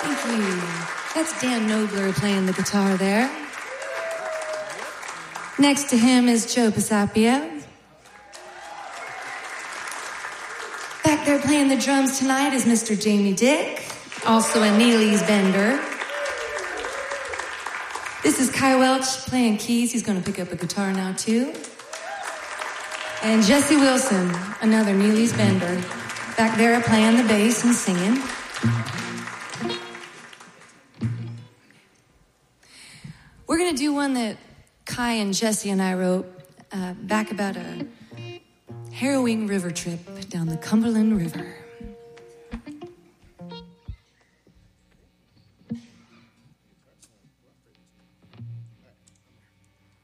Thank you. That's Dan Nobler playing the guitar there. Next to him is Joe Pisapia. Back there playing the drums tonight is Mr. Jamie Dick, also a Neely's Bender. This is Kai Welch playing keys. He's going to pick up a guitar now, too. And Jesse Wilson, another Neely's Bender, back there playing the bass and singing. We're going to do one that Kai and Jesse and I wrote back about a harrowing river trip down the Cumberland River.